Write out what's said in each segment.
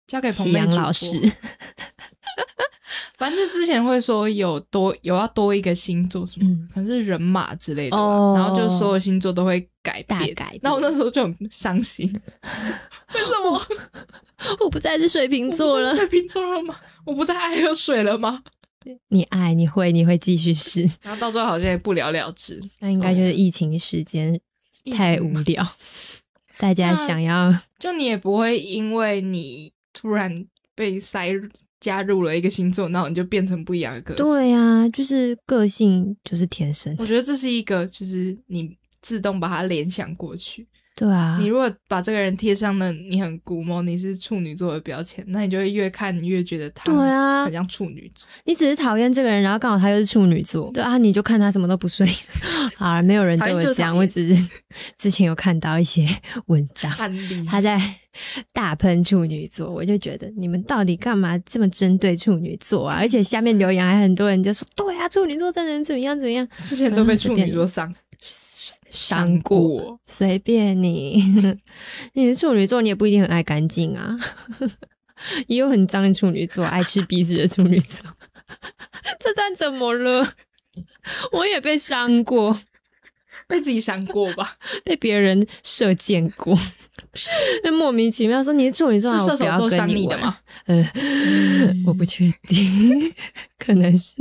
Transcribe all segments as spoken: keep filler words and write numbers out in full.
交给启阳老师。 反正就之前会说有多有要多一个星座什么、嗯、可能是人马之类的吧、哦、然后就所有星座都会改变，大改变。那我那时候就很伤心，为什么我不再是水瓶座了？ 我不再是水瓶座了吗？我不再爱喝水了吗？ 你爱你会你会继续试， 然后到最后好像也不了了之。 那应该就是疫情时间太无聊，大家想要就你也不会因为你突然被塞加入了一个星座，然后你就变成不一样的个性。 对啊，就是个性就是天生。 我觉得这是一个就是你自动把它联想过去。 对啊， 你如果把这个人贴上了你很古摸，你是处女座的标签，那你就会越看越觉得他对啊很像处女座。 你只是讨厌这个人，然后刚好他又是处女座，对啊，你就看他什么都不顺眼。好了，没有人对我这样，我只是之前有看到一些文章，他在大喷处女座，我就觉得你们到底干嘛这么针对处女座啊？而且下面留言还很多人就说，对啊，处女座真的怎么样怎么样， 之前都被处女座伤。 伤过，随便你。你是处女座，你也不一定很爱干净啊，也有很脏的处女座，爱吃鼻子的处女座。这段怎么了？我也被伤过， 被自己伤过吧， 被别人射箭过。那莫名其妙说你是处女座， 是射手座伤你的吗？ 呃，嗯、我不确定，可能是。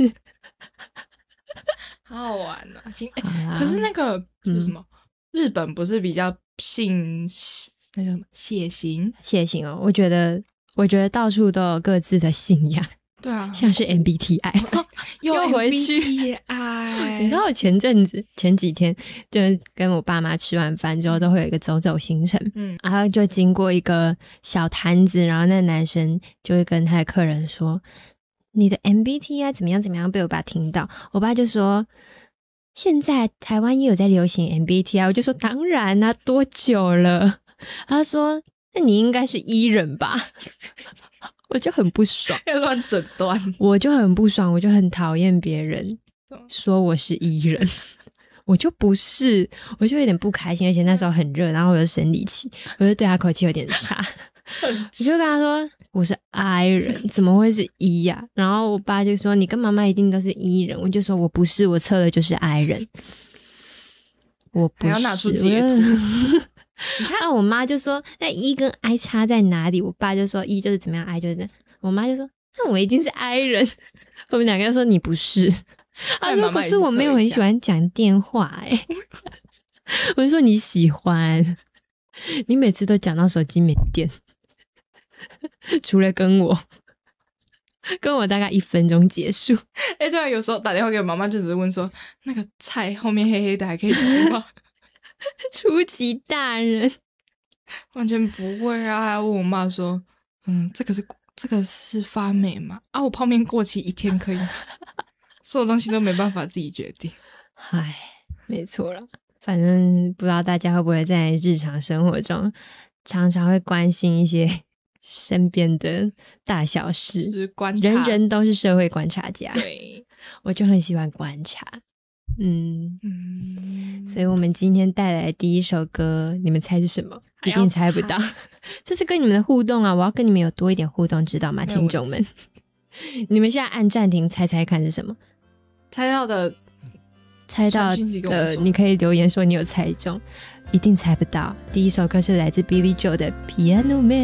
好好玩啊！行、欸啊，可是那个是什么、嗯？日本不是比较信那叫什么血型？ 血型哦，我觉得，我觉得到处都有各自的信仰。 对啊， 像是 M B T I，、哦、 又回去。 M B T I， 你知道我前阵子前几天就是跟我爸妈吃完饭之后，都会有一个走走行程，嗯，然后就经过一个小摊子，然后那男生就会跟他的客人说。你的 M B T I 怎么样怎么样，被我爸听到，我爸就说现在台湾也有在流行 M B T I， 我就说当然啊，多久了？他说那你应该是 E 人吧。我就很不爽， 要乱诊断， 我就很不爽，我就很讨厌别人说我是 E 人，我就不是，我就有点不开心，而且那时候很热，然后我又生理期，我就对他口气有点差。我就跟他说我是 I 人，怎么会是 E 呀、啊？然后我爸就说你跟妈妈一定都是 E 人，我就说我不是，我测的就是 I 人，我不是。 还要拿出截图。 那我妈就说那 E 跟 I 差在哪里？我爸就说 E 就是怎么样 ，I 就是这样。我妈就说那我一定是 I 人。我们两个就说你不是。他说可是我没有很喜欢讲电话哎、欸。我就说你喜欢，你每次都讲到手机没电。除了跟我跟我大概一分钟结束。 哎、欸，对啊，有时候打电话给我妈妈就只是问说那个菜后面黑黑的还可以吃吗？ 初级大人完全不会啊，还要问我妈说嗯，这个是这个是发霉吗？啊，我泡面过期一天可以吗？所有东西都没办法自己决定。 唉，没错啦，反正不知道大家会不会在日常生活中常常会关心一些身边的大小事， 就是观察， 人人都是社会观察家。 对， 我就很喜欢观察。嗯嗯， 所以我们今天带来的第一首歌，你们猜是什么？一定猜不到。这是跟你们的互动啊，我要跟你们有多一点互动，知道吗，听众们？你们现在按暂停，猜猜看是什么？ 猜到的， 猜到的，你可以留言说你有猜中。一定猜不到。第一首歌是来自 Billy Joel 的 Piano Man。